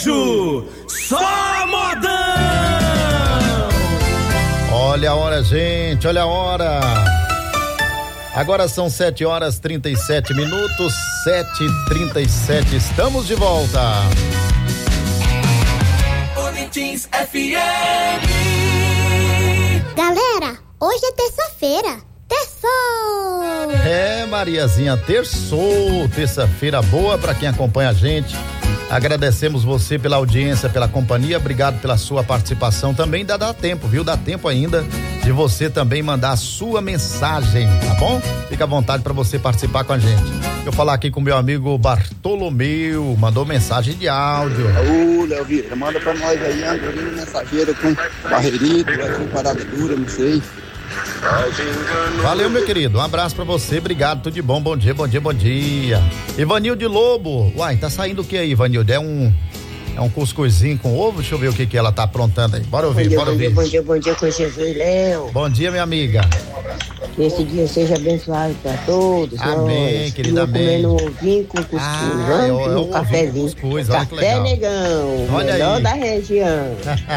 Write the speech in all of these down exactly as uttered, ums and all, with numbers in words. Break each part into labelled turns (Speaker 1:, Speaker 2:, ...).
Speaker 1: sertanejo, só modão!
Speaker 2: Olha a hora, gente, olha a hora. Agora são sete horas trinta e sete minutos, sete e trinta e sete, estamos de volta.
Speaker 1: Unitins F M.
Speaker 3: Galera, hoje é terça-feira, terçou!
Speaker 2: É, Mariazinha, terçou, terça-feira boa pra quem acompanha a gente. Agradecemos você pela audiência, pela companhia, obrigado pela sua participação também, dá, dá tempo, viu? Dá tempo ainda de você também mandar a sua mensagem, tá bom? Fica à vontade para você participar com a gente. Eu falar aqui com meu amigo Bartolomeu, mandou mensagem de áudio.
Speaker 4: Ô, Léo Vieira, manda pra nós aí, Andorino Mensageiro com Barreirito, aqui em Parada Dura, não sei.
Speaker 2: Valeu, meu querido, um abraço pra você, obrigado, tudo de bom, bom dia, bom dia, bom dia. Ivanilde Lobo, uai, tá saindo o que aí, Ivanilde? É um, é um cuscuzinho com ovo? Deixa eu ver o que que ela tá aprontando aí, bora ouvir,
Speaker 5: bom dia,
Speaker 2: bora
Speaker 5: bom
Speaker 2: ouvir.
Speaker 5: Dia, bom dia, bom dia com Jesus, Léo.
Speaker 2: Bom dia, minha amiga.
Speaker 5: Que esse dia seja abençoado pra todos.
Speaker 2: Amém,
Speaker 5: nós.
Speaker 2: querida,
Speaker 5: eu
Speaker 2: amém.
Speaker 5: comendo um ovinho com cuscuz,
Speaker 2: Ah,
Speaker 5: vamos,
Speaker 2: eu- eu
Speaker 5: um
Speaker 2: ouvi
Speaker 5: cafezinho.
Speaker 2: cuscuz, olha que
Speaker 5: Café
Speaker 2: legal.
Speaker 5: Negão,
Speaker 2: Olha
Speaker 5: melhor
Speaker 2: aí.
Speaker 5: da região.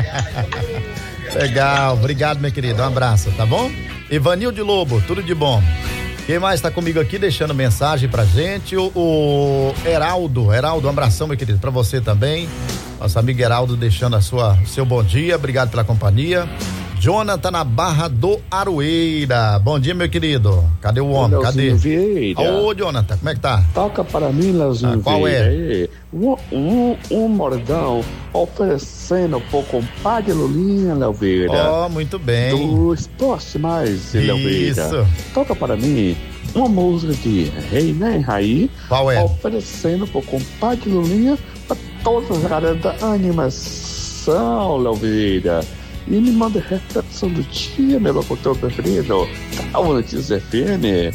Speaker 2: Legal, obrigado, meu querido, um abraço, tá bom? Ivanilde Lobo, tudo de bom. Quem mais tá comigo aqui deixando mensagem pra gente? O, o Heraldo, Heraldo, um abração, meu querido, pra você também. Nosso amigo Heraldo deixando a sua, seu bom dia, obrigado pela companhia. Jonathan na Barra do Aroeira. Bom dia, meu querido. Cadê o homem? Cadê?
Speaker 6: Vieira.
Speaker 2: Ô, Jonathan, como é que tá?
Speaker 6: Toca para mim, Leozinho
Speaker 2: Ah, qual
Speaker 6: Vieira. Um, um, um mordão oferecendo pro compadre Lulinha, Léo Vieira.
Speaker 2: Ó, oh, muito bem.
Speaker 6: Do Esporte Mais, Léo Vieira.
Speaker 2: Isso.
Speaker 6: Toca para mim uma música de Rei, né, Raí?
Speaker 2: Qual é?
Speaker 6: Oferecendo pro compadre Lulinha pra todas as galera da animação, Léo Vieira. E me manda a recepção do dia, meu locutor preferido. Tá, o Notícias F M.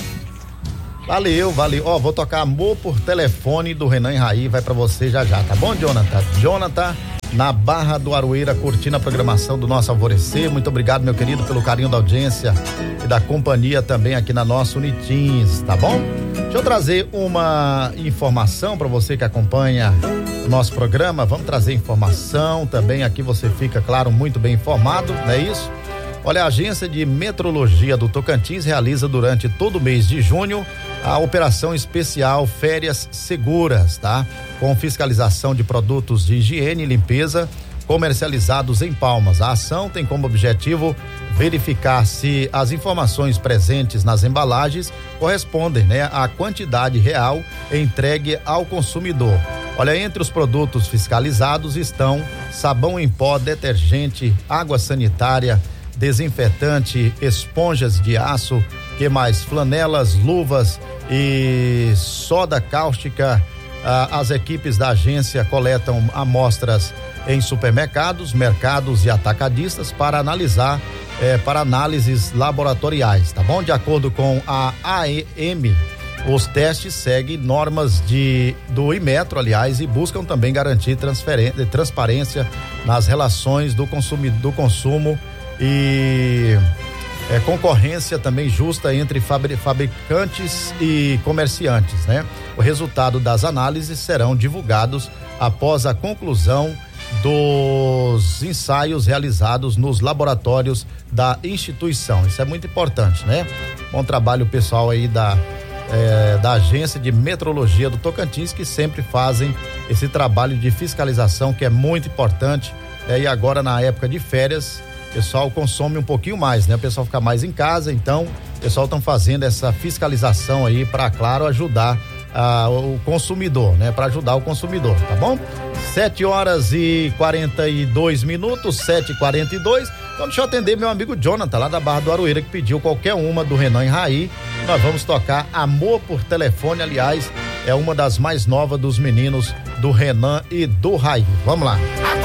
Speaker 2: Valeu, valeu. Ó, vou tocar Amor por Telefone do Renan e Raí, vai pra você já já, tá bom, Jonathan? Jonathan, na Barra do Aroeira, curtindo a programação do nosso Alvorecer. Muito obrigado, meu querido, pelo carinho da audiência e da companhia também aqui na nossa Unitins, tá bom? Deixa eu trazer uma informação pra você que acompanha o nosso programa. Vamos trazer informação também, aqui você fica, claro, muito bem informado, não é isso? Olha, a Agência de Metrologia do Tocantins realiza durante todo o mês de junho a operação especial Férias Seguras, tá? Com fiscalização de produtos de higiene e limpeza comercializados em Palmas. A ação tem como objetivo verificar se as informações presentes nas embalagens correspondem, né, à quantidade real entregue ao consumidor. Olha, entre os produtos fiscalizados estão sabão em pó, detergente, água sanitária, desinfetante, esponjas de aço, que mais? Flanelas, luvas e soda cáustica. Ah, as equipes da agência coletam amostras em supermercados, mercados e atacadistas para analisar, eh, para análises laboratoriais, tá bom? De acordo com a A E M, os testes seguem normas de, do Inmetro, aliás, e buscam também garantir transparência nas relações do, consumi, do consumo e é, concorrência também justa entre fabri, fabricantes e comerciantes, né? O resultado das análises serão divulgados após a conclusão dos ensaios realizados nos laboratórios da instituição. Isso é muito importante, né? Bom trabalho pessoal aí da é, da Agência de Metrologia do Tocantins, que sempre fazem esse trabalho de fiscalização que é muito importante, é, e agora na época de férias o pessoal consome um pouquinho mais, né? O pessoal fica mais em casa, então o pessoal estão fazendo essa fiscalização aí para, claro, ajudar ah, o consumidor, né? Para ajudar o consumidor, tá bom? sete horas e quarenta e dois minutos, sete e quarenta e dois. Então deixa eu atender meu amigo Jonathan, lá da Barra do Aroeira, que pediu qualquer uma do Renan e Raí. Nós vamos tocar Amor por Telefone, aliás, é uma das mais novas dos meninos do Renan e do Raí. Vamos lá.